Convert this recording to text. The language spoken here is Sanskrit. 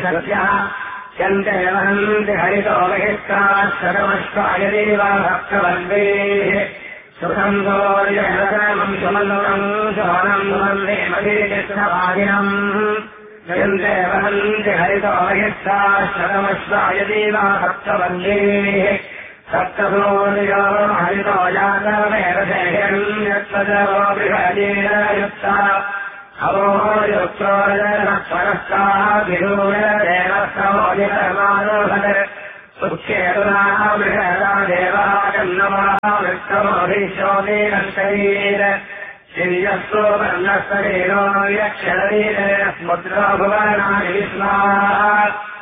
यन्ते वहन्ति हरितो बहिष्काश्चतमश्वायदेव भक्तवन्देः सुखम् गौर्यम् सुमन्वम् शोनम् वन्दे मदीकृष्णवादिनम् यन्ते वहन्ति हरितो बहिष्काश्चतमश्वायदेव भक्तवन्देः सप्तभूर्यो हरितो जातमेरसेयम् यत्तजो बृहदेन युक्ता अवोयुक्तोरनस्वरस्ताभिरूयदेवस्तमोदितमानोहर उच्चेतुना बृहदादेवाजन्नमाः वृत्तमोभिशोदेनशरीर शिर्यस्तु वर्णशरीरो यक्षरीरे स्मुद्रो भुवनानि विस्माः